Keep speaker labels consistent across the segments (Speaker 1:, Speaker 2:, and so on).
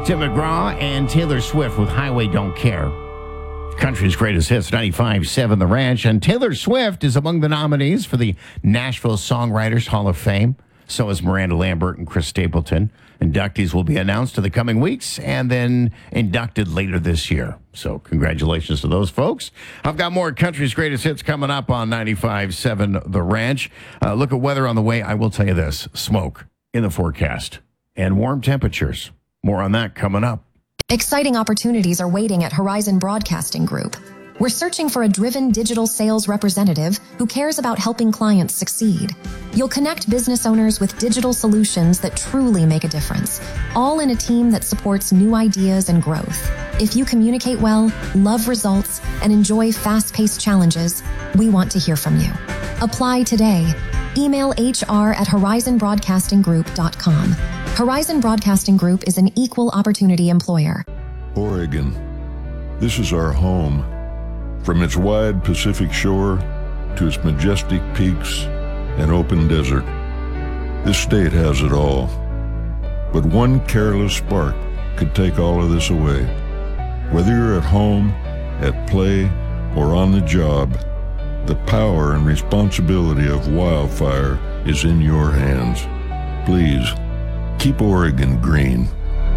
Speaker 1: Tim McGraw and Taylor Swift with Highway Don't Care. Country's greatest hits, 95.7 The Ranch. And Taylor Swift is among the nominees for the Nashville Songwriters Hall of Fame. So is Miranda Lambert and Chris Stapleton. Inductees will be announced in the coming weeks and then inducted later this year. So congratulations to those folks. I've got more Country's greatest hits coming up on 95.7 The Ranch. Look at weather on the way. I will tell you this, smoke in the forecast and warm temperatures. More on that coming up.
Speaker 2: Exciting opportunities are waiting at Horizon Broadcasting Group. We're searching for a driven digital sales representative who cares about helping clients succeed. You'll connect business owners with digital solutions that truly make a difference, all in a team that supports new ideas and growth. If you communicate well, love results, and enjoy fast-paced challenges, we want to hear from you. Apply today. Email hr@horizonbroadcastinggroup.com. Horizon Broadcasting Group is an equal opportunity employer.
Speaker 3: Oregon. This is our home. From its wide Pacific shore to its majestic peaks and open desert, this state has it all. But one careless spark could take all of this away. Whether you're at home, at play, or on the job, the power and responsibility of wildfire is in your hands. Please, keep Oregon green.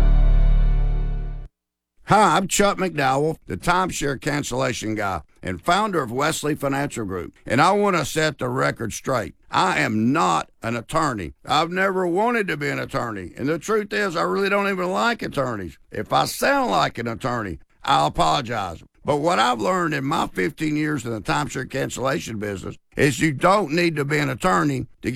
Speaker 4: Hi, I'm Chuck McDowell, the timeshare cancellation guy and founder of Wesley Financial Group. And I want to set the record straight. I am not an attorney. I've never wanted to be an attorney. And the truth is, I really don't even like attorneys. If I sound like an attorney, I'll apologize. But what I've learned in my 15 years in the timeshare cancellation business is you don't need to be an attorney to